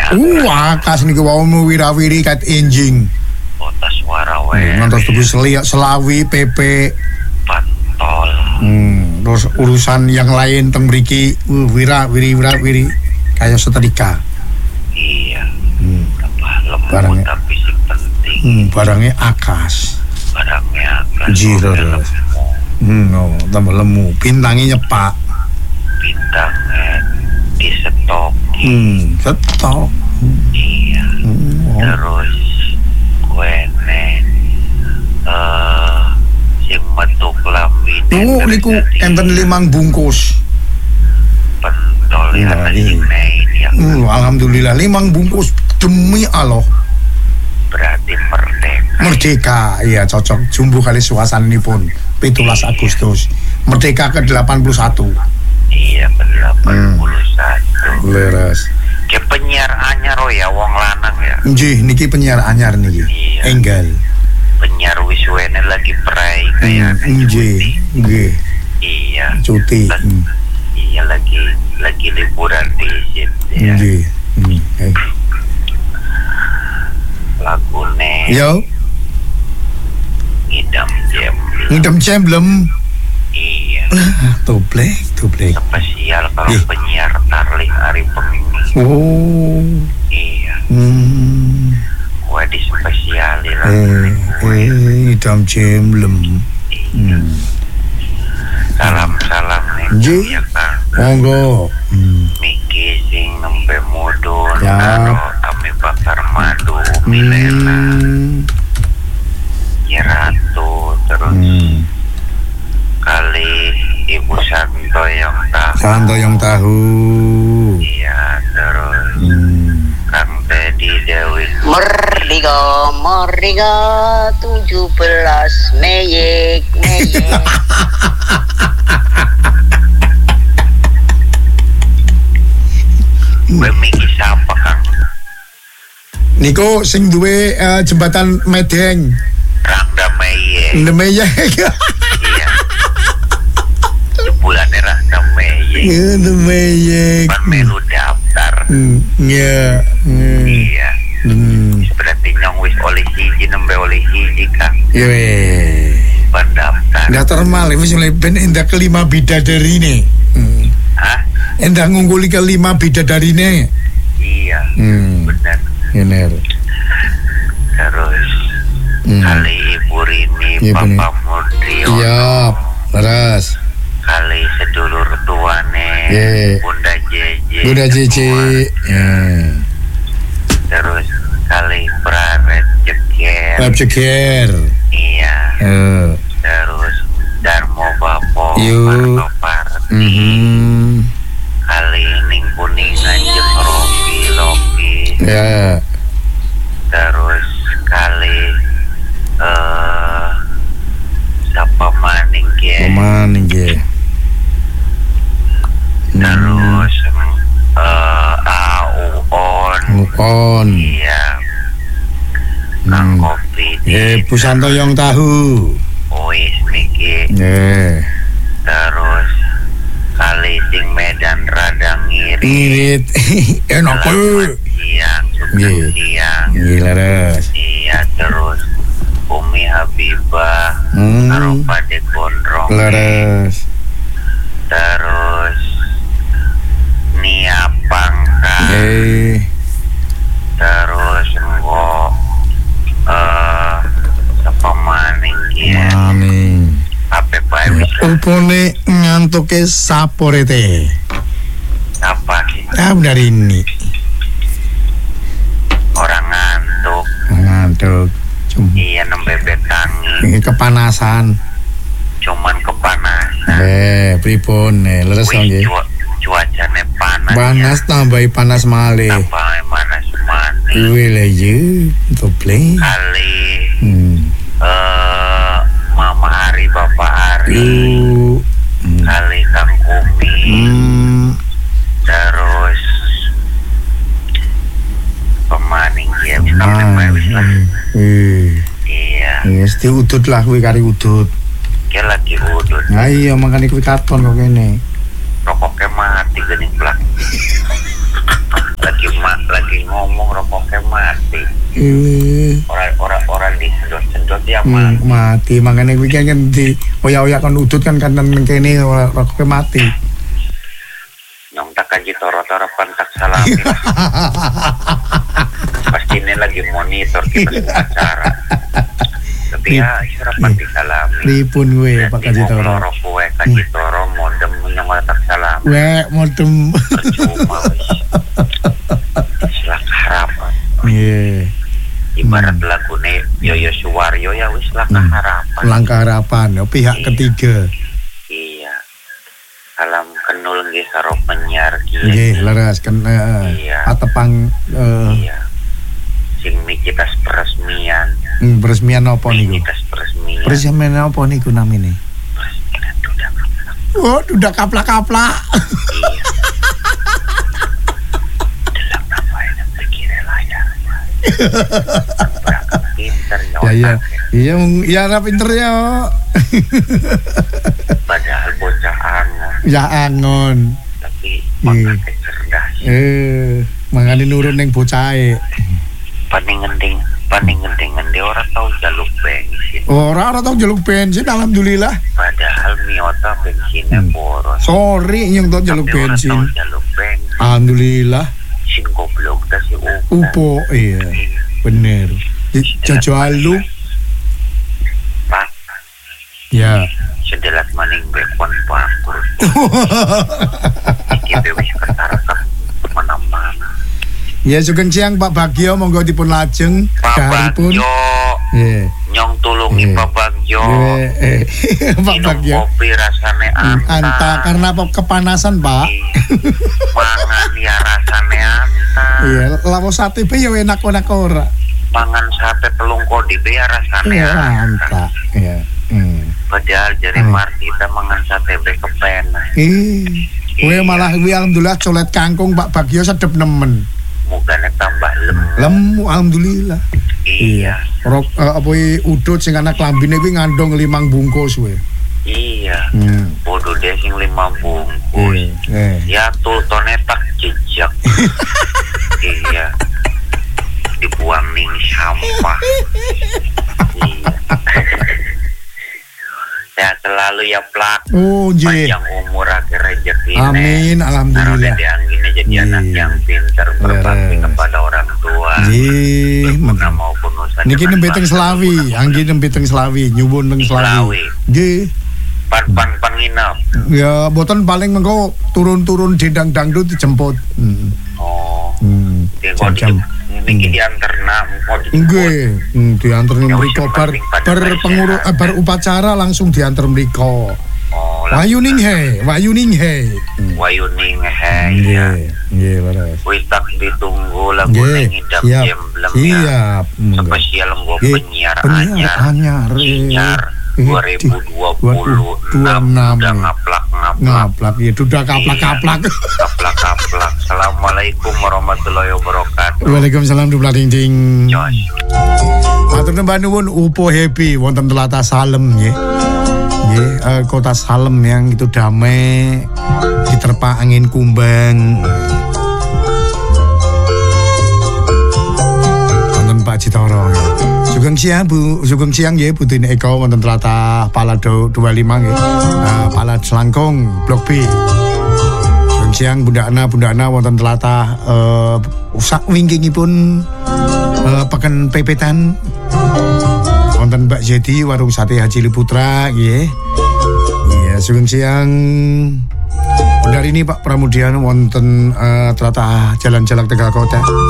Akas niku wau wirawiri kat enjing. Kota suara wae. Ngantos tebus selawi PP pantol. Terus urusan yang lain teng mriki wiri kayak setrika. Iya. Lemu Barangnya. tapi sing penting. Barangnya akas. Barangnya akas. Jiro. Tambah lemu. Bintangnya nyepak. Bintangnya disetok. Setok. Iya. Terus kuene sing metu klambi. Niku enten 5 bungkus. Pentol ya sing ya. Alhamdulillah 5 bungkus demi Allah. Berarti merdeka. Merdeka, iya cocok. Jumbo kali suasanipun 17 Agustus. Merdeka ke-81. Iya, ke-81. Leres. Ke penyiar anyar ya wong lanang ya. Nggih, niki penyiar anyar niki. Iya. Enggal. Penyiar wisuene lagi perai kayak nggih. Iya. Cuti. Iya lagi liburan di sini. Nggih. Lagune. Yo. Ngidam jemblem. Iya. Toblek. Spesial kalau penyiar tarling hari Pemini. Oh. Iya. Gua di spesiali lah. Ngidam jemblem. Salam nih ya kan. Monggo. Miki sing nembe mudun Ya. karo Ami Bakar Madu Milena Ratu terus kali Ibu Santo yang tahu. Iya terus Kang Teddy Dewi Merdeka 17 Mei. Miki siapa Kang? Niku sing duwe jembatan Medeng. Rangda Meye. Nemeye. Iya. Bulannya Rangda Meye. Nemeye. Pan melu daftar. Iya. Iya. Berarti nyong wis oleh hiji nembe oleh hiji Kang. Iya. Pendaftar. Daftar malih wis oleh ben endah kelima bidadarine. Hah? Endah ngungguli kelima bidadarine. Iya. Benar. Bener. Terus kali Ibu Rini, Papa Murdiono. Iya, leres. Kali sedulur tuane, Bunda Jeje. Terus kali Praret Ceker. Iya. Terus Darmo Bapo, Parto Parti. Kali Ning Kuningan jeung Loki. Ya. Terus kali siapa maning ge. Terus Uon. Iya. Kang Kopi. Bu Santo yang tahu. Wis niki. Terus kali sing Medan rada ngirit. Enak siang. Gila res. Iya terus Umi Habibah karo Pade Gondrong. Leres. Terus Nia Pangka. Terus engko sapa maning ya. Ape bae wis. Upone ngantuke sapore teh. Apa sih? Benar ini. Orang ngantuk. Iya nembe betangi. Kepanasan. Cuman kepanasan. Pripun leres nggih. Cuacane panas. Panas tambahi panas malih. Tambahi panas malih. Kuwi lho ye, tople. Kali Mama Ari, Bapak Ari. Kali Kang Kumi. Terus pemaning ya iya. Wis diudut lah kuwi kari udut. Ki lagi udut. Nah iya makane kuwi katon kok kene. Rokoknya mati gening blak. Lagi lagi ngomong rokoknya mati. Orang disedot-sedot ya mati. Makanya kuwi kan di oyak-oyak kan udut kan nang kene rokoknya mati. Nyong tak kaji toro-toro pantak salami. Pasti ini lagi monitor kita acara. Tapi ya serapan di salami. Pripun gue Pak Kaji Toro. Kue Kaji Toro modem nyong tak salami. Modem. Percuma wis. Selak harapan. Iya. Ibarat lagune Yoyo Suwaryo ya wis langkah harapan. Langkah harapan, pihak ketiga. Iya. Alam kenul nggih karo penyiar kieu. Nggih, leres kan atepang iya. Sing mikitas peresmian. Peresmian apa niku? Mikitas peresmian. Peresmian apa niku namine? Peresmian dudak. Oh, dudak kaplak-kaplak. Iya. Dalam apa yang pikirnya layar. Berangkat pinter ya. Iya, ra pinter ya. Padahal bocah angon. Ya angon. Tapi makanya cerdas. Mangane nurun ning bocahe. Paling genting dia orang tahu jaluk bensin. Orang tahu jaluk bensin, alhamdulillah. Padahal miota bensinnya boros. Sorry yang tahu jaluk bensin. Tahu jaluk bensin. Alhamdulillah. Sin goblok dah si Upo, iya. Bener. Jajalu. Pak. Ya. Sedelat maning bekon bangkrut. Iki wis ketarkep mana-mana. Ya sugeng siang Pak Bagio, monggo dipun lajeng karipun. Nyong tulungi Pak Bagio. Pak Bagio. Kopi rasane anta. Karena kepanasan, Pak. Mangan ya rasane anta. Iya, lawo sate be ya enak-enak ora. Mangan sate telung kodi be ya rasane anta. Iya. Padahal jari Martita mangan sate be kepenak. Kowe malah kuwi alhamdulillah colet kangkung Pak Bagio sedep nemen. Mugane tambah lemu alhamdulillah. Iya. Rok apa udut sing ana klambine kuwi ngandung 5 bungkus we. Iya. Bodoh deh sing 5 bungkus. Ya tultone tak jejak. Iya. Dibuang ning sampah. Iya. Sehat selalu ya Plak. Oh nggih. Panjang umur akhir rezeki. Amin, alhamdulillah. Gini jadi anak yang pintar berbakti kepada orang tua. Nggih, maupun usaha. Niki nembe teng Slawi, angge nembe teng Slawi, nyuwun teng Slawi. Nggih. Pan nginep. Ya, boten paling mengko turun-turun dendang dangdut dijemput. Oh. Jam. Niki dianterna nggih, dianter mriko bar upacara langsung dianter mriko. Wayuning he. Nggih, leres. Wis tak ditunggu lagu ngidap jemblem ya. Spesial nggo penyiar anyar. 2020 udah ngaplak ya duda kaplak. Assalamualaikum warahmatullahi wabarakatuh. Waalaikumsalam ding. Matur nuwun upo happy wonten Tlatah Salem nggih. Kota Salem yang itu damai diterpa angin kumbang. Wonten Pak Citoro. Sugeng siang nggih Putine Eko wonten Tlatah Palado 25 nggih. Palad Selangkung Blok B. Sugeng siang Bunda Ana wonten Tlatah sak wingkingipun peken pepetan wonten Mbak Jedi warung sate Haji Liputra nggih. Iya, sugeng siang Bunda ini Pak Pramudian wonten Tlatah Jalan Jalak Tegal Kota.